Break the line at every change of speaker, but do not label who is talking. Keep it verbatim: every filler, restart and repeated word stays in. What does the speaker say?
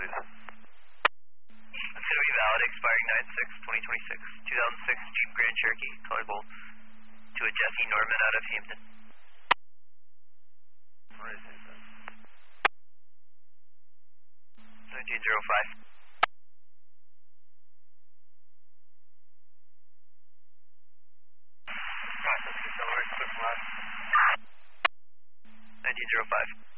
please.
It's going to be valid, expiring nine six twenty twenty-six. two thousand six Jeep Grand Cherokee, color gold, to a Jesse Norman out of Hampton.
What is it?
nineteen oh five.
Process accelerate, quick flash.
nineteen oh five.